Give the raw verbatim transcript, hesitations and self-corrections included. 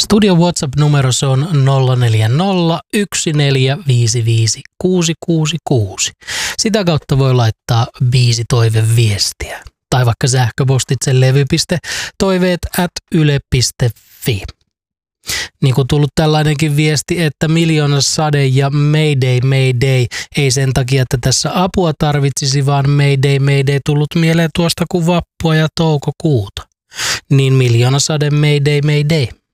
Studio WhatsApp-numero se on nolla neljä nolla yksi neljä viisi viisi kuusi kuusi kuusi. Sitä kautta voi laittaa biisitoiveviestiä. Tai vaikka sähköpostitse levy.toiveet at yle piste fi. Niin kuin tullut tällainenkin viesti, että miljoona sade ja Mayday Mayday ei sen takia, että tässä apua tarvitsisi, vaan Mayday Mayday tullut mieleen tuosta kuin vappua ja toukokuuta. Niin miljoona sade Mayday Mayday.